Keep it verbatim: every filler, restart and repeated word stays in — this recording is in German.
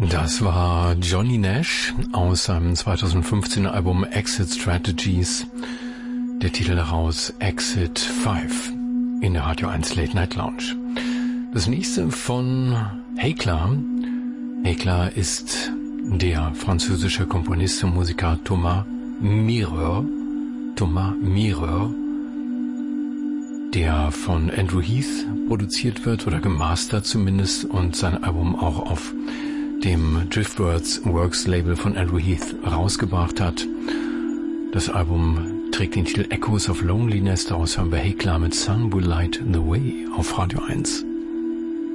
Das war Johnny Nash aus seinem zweitausendfünfzehner Album Exit Strategies. Der Titel daraus Exit fünf in der Radio eins Late Night Lounge. Das nächste von Heikla. Heikla ist der französische Komponist und Musiker Thomas Mireur. Thomas Mireur, der von Andrew Heath produziert wird oder gemastert zumindest und sein Album auch auf dem Driftworks Works Label von Andrew Heath rausgebracht hat. Das Album trägt den Titel Echoes of Loneliness, daraus hören wir Heikla mit Sun Will Light the Way auf Radio eins.